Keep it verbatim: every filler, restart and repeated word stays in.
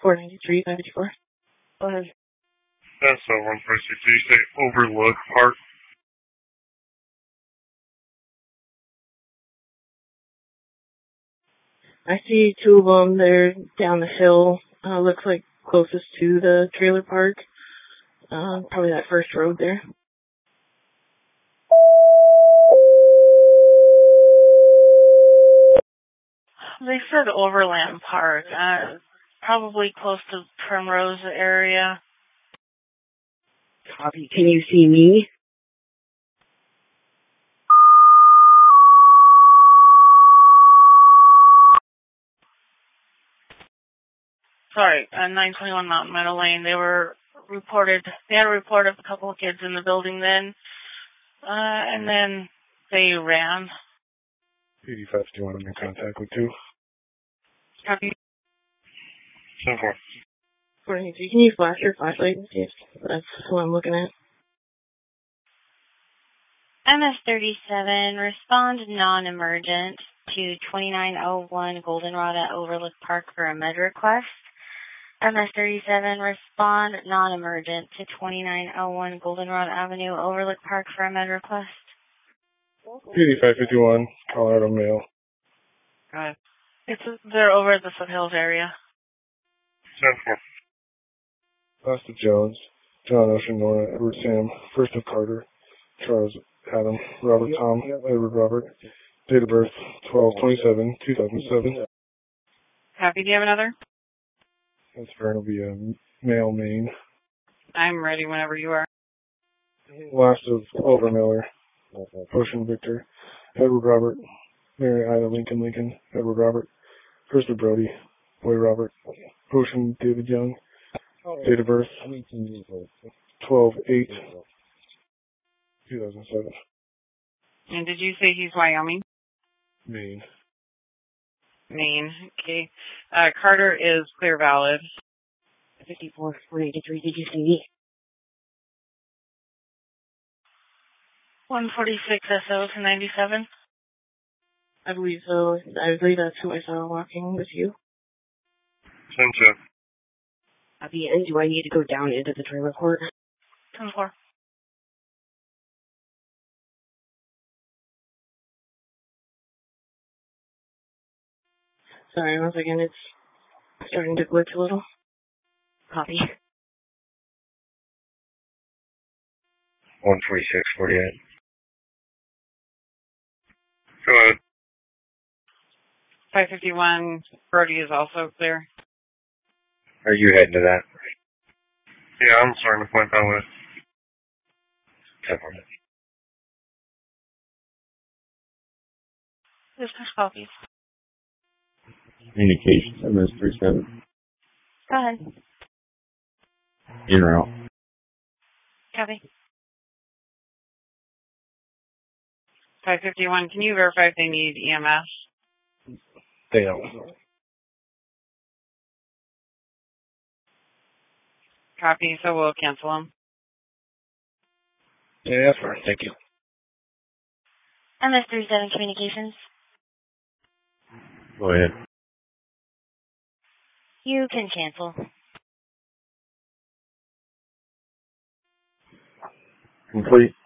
four ninety-three, five fifty-four. Go ahead. That's uh, one four six. Did you say Overlook Park? I see two of them. They're down the hill. Uh, looks like closest to the trailer park. Uh, probably that first road there. They said Overland Park. Uh, probably close to Primrose area. Copy. Can you see me? Sorry, uh, nine twenty-one Mountain Meadow Lane. They were reported, they had a report of a couple of kids in the building then, uh, and then they ran. eighty-five fifty-one, I'm in contact with two. Copy. ten four. four ninety-three. Can you flash your flashlight and see if that's what I'm looking at? M S thirty-seven, respond non-emergent to twenty-nine oh one Goldenrod at Overlook Park for a med request. M S thirty-seven, respond non-emergent to twenty-nine oh one Goldenrod Avenue, Overlook Park for a med request. eighty-five fifty-one, Colorado Mail. Right. It's, they're over at the Foothills area. ten four. Costa Jones, John Ocean, Nora, Edward Sam, First of Carter, Charles Adam, Robert Tom, Edward Robert, date of birth twelve twenty-seven two thousand seven. Happy, do you have another? That's fair, it'll be a male Maine. I'm ready whenever you are. Last of Oliver Miller, Ocean Victor, Edward Robert, Mary Ida Lincoln Lincoln, Edward Robert, First of Brody, Boy Robert, Ocean David Young, date of birth twelve eight two thousand seven. And did you say he's Wyoming? Maine. Maine. Okay. Uh, Carter is Clear Valid. fifty-four, four eighty-three. Did you see me? one forty-six S O to ninety-seven. I believe so. I believe that's who I saw walking with you. ten two. At the end, do I need to go down into the trailer court? ten four. Sorry, once again, it's starting to glitch a little. Copy. one forty-six forty-eight. Go ahead. five fifty-one, Brody is also clear. Are you heading to that? Yeah, I'm starting to point that way. ten four. Dispatch copies. Communications, M S thirty-seven. Go ahead. In route. Copy. five fifty-one, can you verify if they need E M S? They don't. Copy, so we'll cancel them. Yeah, that's fine. Thank you. M S thirty-seven Communications. Go ahead. You can cancel. Complete.